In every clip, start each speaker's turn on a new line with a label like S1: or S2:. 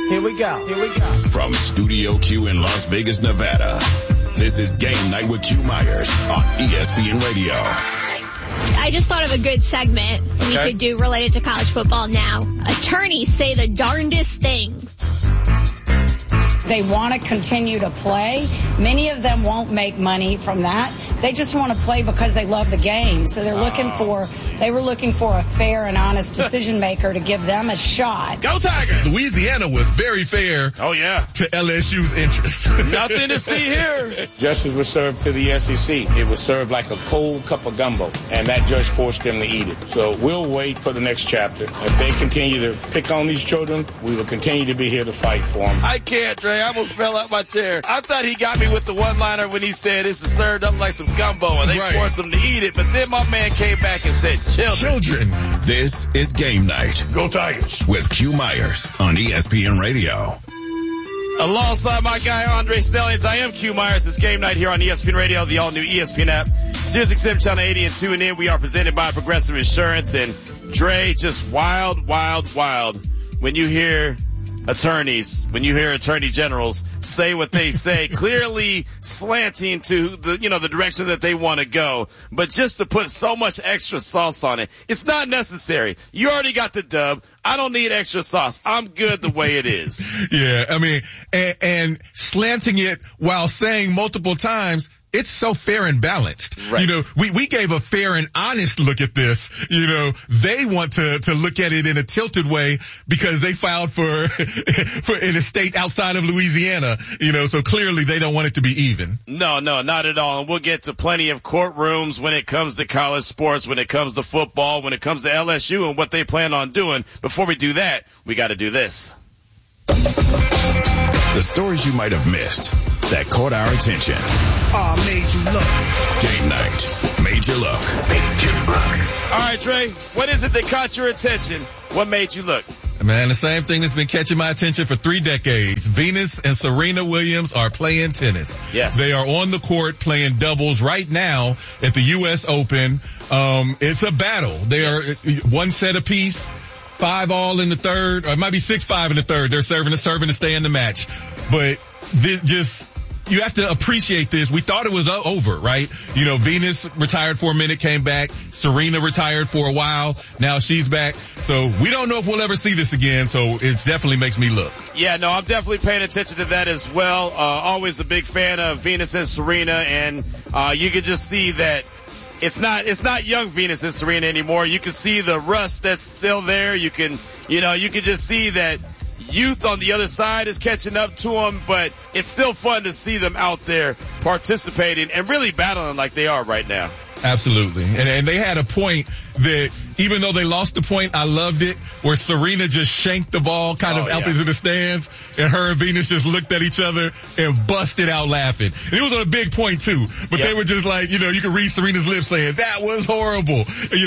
S1: Here we go.
S2: From Studio Q in Las Vegas, Nevada, this is Game Night with Q Myers on ESPN Radio.
S3: I just thought of a good segment we could do related to college football now. Attorneys say the darndest things.
S4: They want to continue to play. Many of them won't make money from that. They just want to play because they love the game. So they were looking for a fair and honest decision maker to give them a shot.
S5: Go Tigers!
S6: Louisiana was very fair.
S5: Oh yeah.
S6: To LSU's interest.
S5: Nothing to see here.
S7: Justice was served to the SEC. It was served like a cold cup of gumbo, and that judge forced them to eat it. So we'll wait for the next chapter. If they continue to pick on these children, we will continue to be here to fight for them.
S5: I can't, Dre. I almost fell out my chair. I thought he got me with the one-liner when he said this is served up like some gumbo and they forced him to eat it. But then my man came back and said, children.
S2: This is Game Night.
S7: Go Tigers.
S2: With Q Myers on ESPN Radio.
S5: Alongside my guy, Andre Stellians, I am Q Myers. It's Game Night here on ESPN Radio, the all-new ESPN app. Sirius XM Channel 80 and 2 and in. We are presented by Progressive Insurance. And Dre, just wild when you hear attorneys, when you hear attorney generals say what they say, clearly slanting to the direction that they want to go. But just to put so much extra sauce on it, it's not necessary. You already got the dub. I don't need extra sauce. I'm good the way it is.
S6: Yeah, I mean, and slanting it while saying multiple times, it's so fair and balanced.
S5: Right.
S6: We gave a fair and honest look at this. They want to look at it in a tilted way because they filed for in a state outside of Louisiana, so clearly they don't want it to be even.
S5: No, not at all. And we'll get to plenty of courtrooms when it comes to college sports, when it comes to football, when it comes to LSU and what they plan on doing. Before we do that, we got to do this.
S2: The stories you might have missed that caught our attention.
S1: Made you look.
S2: Game Night. Made you look.
S5: All right, Trey, what is it that caught your attention? What made you look?
S6: Man, the same thing that's been catching my attention for 3 decades. Venus and Serena Williams are playing tennis.
S5: Yes.
S6: They are on the court playing doubles right now at the U.S. Open. It's a battle. They are one set apiece. 5-all in the third, or it might be 6-5 in the third. They're serving to stay in the match. But this you have to appreciate this. We thought it was over, right? Venus retired for a minute, came back. Serena retired for a while. Now she's back. So we don't know if we'll ever see this again. So it definitely makes me look.
S5: Yeah, no, I'm definitely paying attention to that as well. Always a big fan of Venus and Serena, and you can just see that it's not young Venus and Serena anymore. You can see the rust that's still there. You can just see that youth on the other side is catching up to them, but it's still fun to see them out there participating and really battling like they are right now.
S6: Absolutely. And they had a point that, even though they lost the point, I loved it, where Serena just shanked the ball kind of up into the stands, and her and Venus just looked at each other and busted out laughing. And it was on a big point too, but they were just like, you could read Serena's lips saying, that was horrible.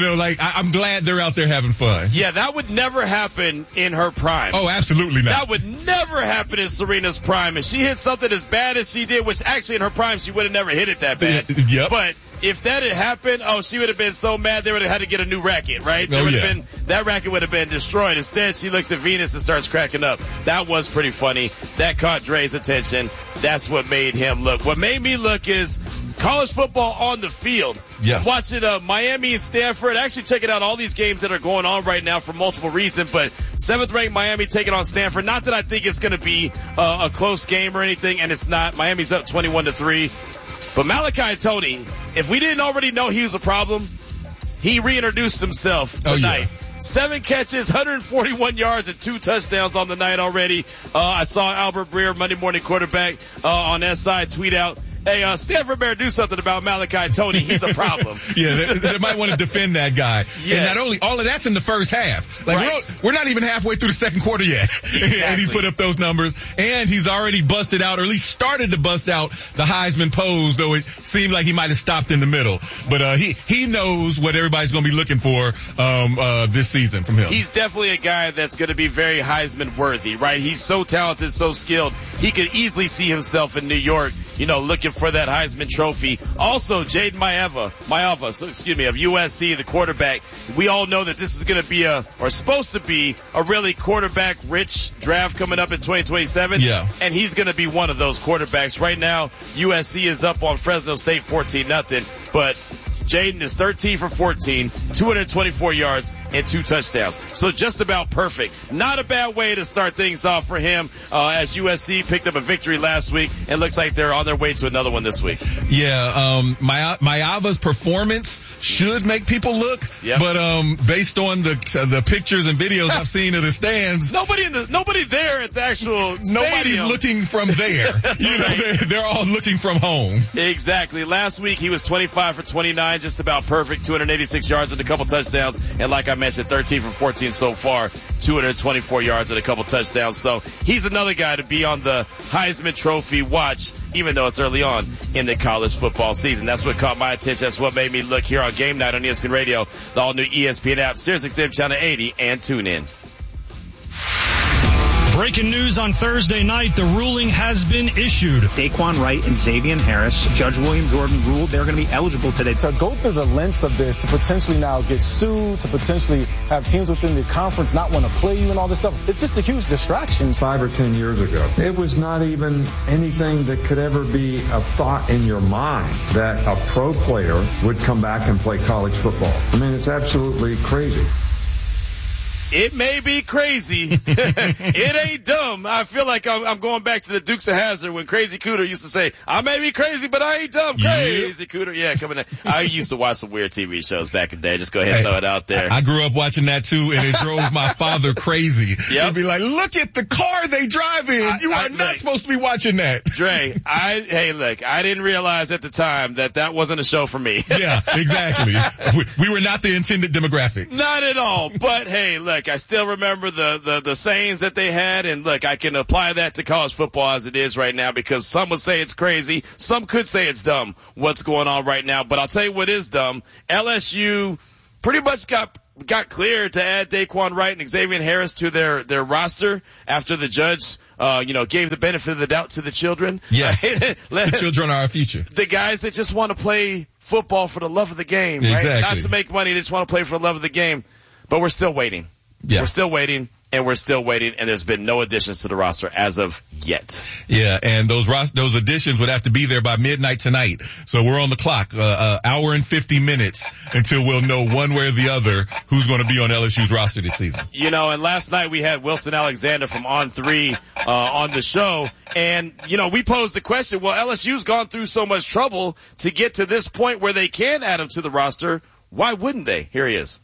S6: I'm glad they're out there having fun.
S5: Yeah, that would never happen in her prime.
S6: Oh, absolutely not.
S5: That would never happen in Serena's prime. And she hit something as bad as she did, which actually in her prime she would have never hit it that bad.
S6: Yep.
S5: But if that had happened, she would have been so mad they would have had to get a new racket, right? That racket would have been destroyed. Instead, she looks at Venus and starts cracking up. That was pretty funny. That caught Dre's attention. That's what made him look. What made me look is college football on the field.
S6: Yeah.
S5: I'm watching Miami and Stanford. Actually checking out all these games that are going on right now for multiple reasons, but 7th ranked Miami taking on Stanford. Not that I think it's going to be a close game or anything, and it's not. Miami's up 21-3. But Malachi Tony, if we didn't already know he was a problem, he reintroduced himself tonight. 7 catches, 141 yards, and 2 touchdowns on the night already. I saw Albert Breer, Monday Morning Quarterback, on SI tweet out, hey, Stanford better do something about Malachi Tony. He's a problem.
S6: They might want to defend that guy.
S5: Yes.
S6: And not only, all of that's in the first half. We're not even halfway through the second quarter yet.
S5: Exactly.
S6: And he's put up those numbers. And he's already busted out, or at least started to bust out the Heisman pose, though it seemed like he might have stopped in the middle. But he knows what everybody's going to be looking for this season from him.
S5: He's definitely a guy that's going to be very Heisman worthy, right? He's so talented, so skilled. He could easily see himself in New York, looking looking for that Heisman Trophy. Also, Jaden Maiava, of USC, the quarterback. We all know that this is going to be supposed to be a really quarterback-rich draft coming up in 2027.
S6: Yeah.
S5: And he's going to be one of those quarterbacks. Right now, USC is up on Fresno State 14-0, but Jaden is 13 for 14, 224 yards, and 2 touchdowns. So just about perfect. Not a bad way to start things off for him as USC picked up a victory last week and looks like they're on their way to another one this week.
S6: Yeah, Maiava's performance should make people look, but based on the pictures and videos I've seen of the stands,
S5: nobody there at the actual stadium.
S6: Nobody's looking from there. They're all looking from home.
S5: Exactly. Last week he was 25 for 29. Just about perfect, 286 yards and a couple touchdowns. And like I mentioned, 13 for 14 so far, 224 yards and a couple touchdowns. So he's another guy to be on the Heisman Trophy watch, even though it's early on in the college football season. That's what caught my attention. That's what made me look here on Game Night on ESPN Radio, the all-new ESPN app, SiriusXM Channel 80, and tune in.
S8: Breaking news on Thursday night, the ruling has been issued.
S9: Daquan Wright and Xavier Harris, Judge William Jordan ruled they're going to be eligible today.
S10: To go through the lengths of this, to potentially now get sued, to potentially have teams within the conference not want to play you and all this stuff, it's just a huge distraction.
S11: 5 or 10 years ago, it was not even anything that could ever be a thought in your mind that a pro player would come back and play college football. I mean, it's absolutely crazy.
S5: It may be crazy. It ain't dumb. I feel like I'm going back to the Dukes of Hazzard when Crazy Cooter used to say, I may be crazy, but I ain't dumb. Crazy Cooter. Yeah, coming in. I used to watch some weird TV shows back in the day. Just go ahead and throw it out there.
S6: I grew up watching that too, and it drove my father crazy. He'd be like, look at the car they drive in. You are not supposed to be watching that.
S5: Dre, I didn't realize at the time that wasn't a show for me.
S6: Yeah, exactly. We were not the intended demographic.
S5: Not at all. But hey, look, I still remember the sayings that they had, and look, I can apply that to college football as it is right now, because some would say it's crazy, some could say it's dumb what's going on right now. But I'll tell you what is dumb. LSU pretty much got cleared to add Daquan Wright and Xavier Harris to their roster after the judge gave the benefit of the doubt to the children.
S6: Yes. The children are our future.
S5: The guys that just want to play football for the love of the game, right?
S6: Exactly.
S5: Not to make money, they just want to play for the love of the game. But we're still waiting.
S6: Yeah.
S5: We're still waiting, and there's been no additions to the roster as of yet.
S6: Yeah, and those additions would have to be there by midnight tonight. So we're on the clock, hour and 50 minutes until we'll know one way or the other who's going to be on LSU's roster this season.
S5: And last night we had Wilson Alexander from On3 on the show, and we posed the question, well, LSU's gone through so much trouble to get to this point where they can add him to the roster. Why wouldn't they? Here he is.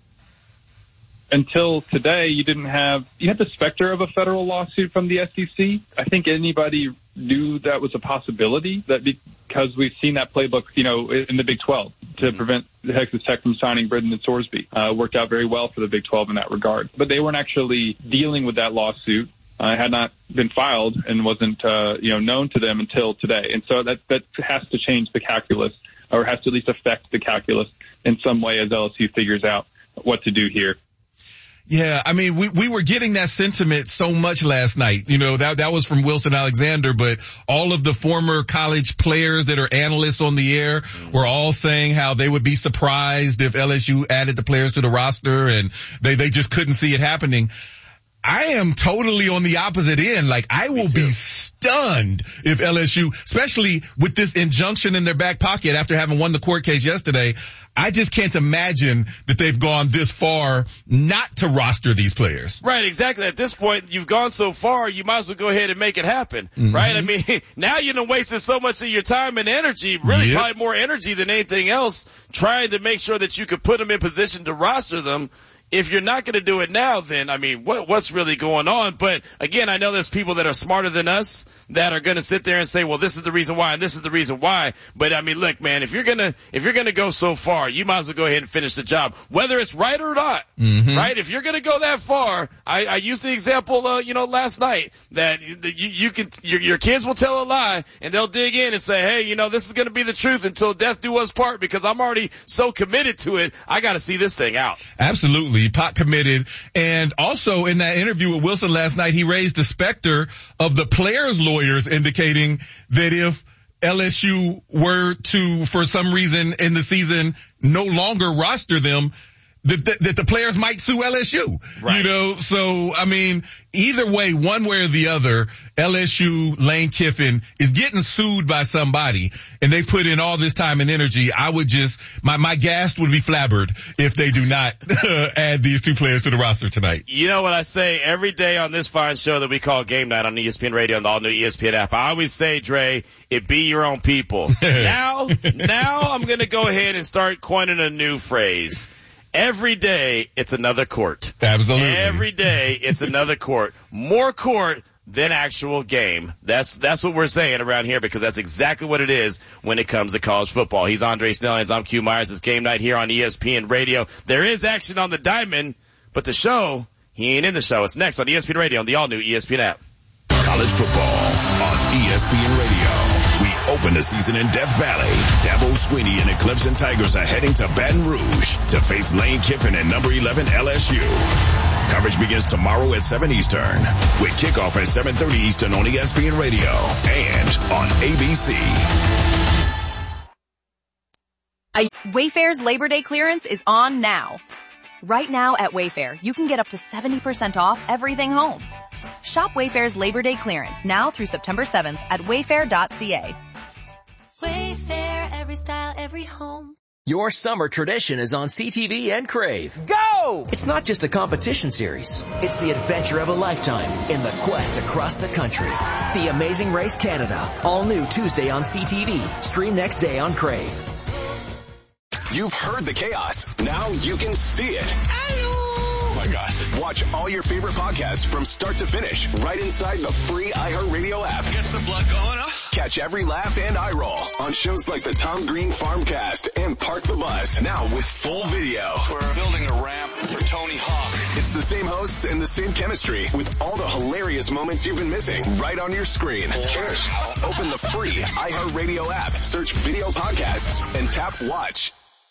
S12: Until today, you had the specter of a federal lawsuit from the SEC. I think anybody knew that was a possibility, that because we've seen that playbook, in the Big 12 to prevent Texas Tech from signing Britton and Sorsby. Worked out very well for the Big 12 in that regard. But they weren't actually dealing with that lawsuit. It had not been filed and wasn't, known to them until today. And so that has to change the calculus, or has to at least affect the calculus in some way as LSU figures out what to do here.
S6: Yeah, I mean, we were getting that sentiment so much last night. That was from Wilson Alexander, but all of the former college players that are analysts on the air were all saying how they would be surprised if LSU added the players to the roster, and they just couldn't see it happening. I am totally on the opposite end. Like, I will be stunned if LSU, especially with this injunction in their back pocket after having won the court case yesterday, I just can't imagine that they've gone this far not to roster these players.
S5: Right, exactly. At this point, you've gone so far, you might as well go ahead and make it happen, right? I mean, now you done wasted so much of your time and energy, really probably more energy than anything else, trying to make sure that you could put them in position to roster them. If you're not going to do it now, then, I mean, what's really going on? But again, I know there's people that are smarter than us that are going to sit there and say, well, this is the reason why and this is the reason why. But I mean, look, man, if you're going to go so far, you might as well go ahead and finish the job, whether it's right or not, right? If you're going to go that far, I used the example, last night that your kids will tell a lie and they'll dig in and say, hey, this is going to be the truth until death do us part, because I'm already so committed to it. I got to see this thing out.
S6: Absolutely. Pot committed. And also in that interview with Wilson last night, he raised the specter of the players' lawyers indicating that if LSU were to, for some reason in the season, no longer roster them, that the players might sue LSU.
S5: Right.
S6: You know, so, I mean, either way, one way or the other, LSU, Lane Kiffin is getting sued by somebody, and they put in all this time and energy. I would just, my gas would be flabbered if they do not add these two players to the roster tonight.
S5: You know what I say every day on this fine show that we call Game Night on ESPN Radio and the all-new ESPN app? I always say, Dre, it be your own people. Now I'm going to go ahead and start coining a new phrase. Every day, it's another court.
S6: Absolutely.
S5: Every day, it's another court. More court than actual game. That's what we're saying around here, because that's exactly what it is when it comes to college football. He's Andre Snellings. I'm Q Myers. It's Game Night here on ESPN Radio. There is action on the diamond, but the show, he ain't in the show. It's next on ESPN Radio on the all-new ESPN app.
S2: College football on ESPN Radio. We open the season in Death Valley. Dabo Swinney and the Clemson Tigers are heading to Baton Rouge to face Lane Kiffin and number 11 LSU. Coverage begins tomorrow at 7 Eastern with kickoff at 7:30 Eastern on ESPN Radio and on ABC.
S13: Wayfair's Labor Day clearance is on now. Right now at Wayfair, you can get up to 70% off everything home. Shop Wayfair's Labor Day clearance now through September 7th at wayfair.ca.
S14: Wayfair, every style, every home.
S15: Your summer tradition is on CTV and Crave. Go! It's not just a competition series. It's the adventure of a lifetime in the quest across the country. The Amazing Race Canada. All new Tuesday on CTV. Stream next day on Crave.
S16: You've heard the chaos. Now you can see it. Oh my God. Watch all your favorite podcasts from start to finish right inside the free iHeartRadio app.
S17: Gets the blood going, huh?
S16: Catch every laugh and eye roll on shows like the Tom Green Farmcast and Park the Bus. Now with full video.
S17: We're building a ramp for Tony Hawk.
S16: It's the same hosts and the same chemistry with all the hilarious moments you've been missing right on your screen. Cheers. Open the free iHeartRadio app, search video podcasts, and tap watch.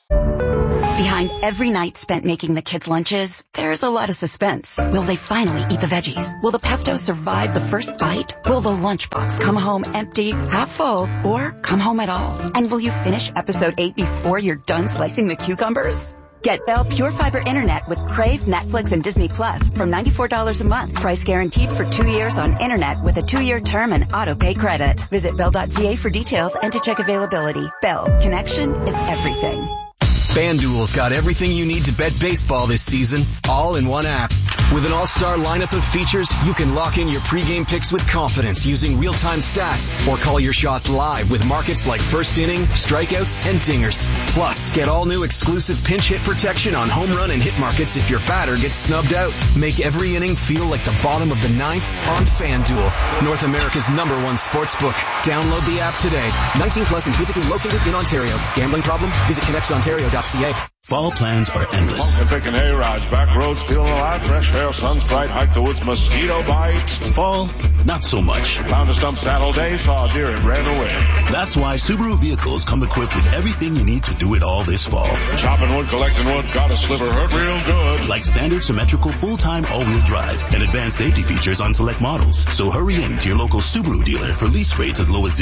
S18: Behind every night spent making the kids' lunches, there's a lot of suspense. Will they finally eat the veggies? Will the pesto survive the first bite? Will the lunchbox come home empty, half full, or come home at all? And will you finish episode 8 before you're done slicing the cucumbers? Get Bell Pure Fiber Internet with Crave, Netflix, and Disney Plus from $94 a month. Price guaranteed for 2 years on Internet with a 2-year term and auto-pay credit. Visit Bell.ca for details and to check availability. Bell. Connection is everything.
S19: FanDuel's got everything you need to bet baseball this season, all in one app. With an all-star lineup of features, you can lock in your pregame picks with confidence using real-time stats or call your shots live with markets like first inning, strikeouts, and dingers. Plus, get all new exclusive pinch hit protection on home run and hit markets if your batter gets snubbed out. Make every inning feel like the bottom of the ninth on FanDuel, North America's #1 sportsbook. Download the app today. 19 plus and physically located in Ontario. Gambling problem? Visit connectsontario.ca.
S2: Fall plans are endless.
S20: Pumpkin picking hay-rides, back roads feeling alive, fresh air, sun's bright, hike the woods, mosquito bites.
S2: Fall, not so much.
S20: Found a stump saddle day, saw a deer and ran away.
S2: That's why Subaru vehicles come equipped with everything you need to do it all this fall.
S20: Chopping wood, collecting wood, got a sliver, hurt real good.
S2: Like standard symmetrical full-time all-wheel drive and advanced safety features on select models. So hurry in to your local Subaru dealer for lease rates as low as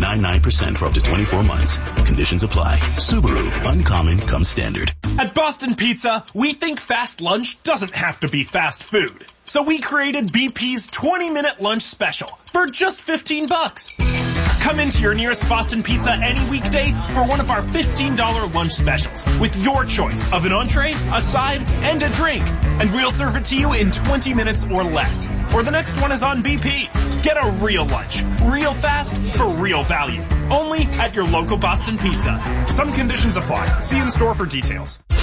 S2: 0.99% for up to 24 months. Conditions apply. Subaru, uncommon comes standard.
S21: At Boston Pizza, we think fast lunch doesn't have to be fast food. So we created BP's 20-minute lunch special for just $15. Come into your nearest Boston Pizza any weekday for one of our $15 lunch specials with your choice of an entree, a side, and a drink. And we'll serve it to you in 20 minutes or less. Or the next one is on BP. Get a real lunch, real fast, for real value. Only at your local Boston Pizza. Some conditions apply. See in store for details.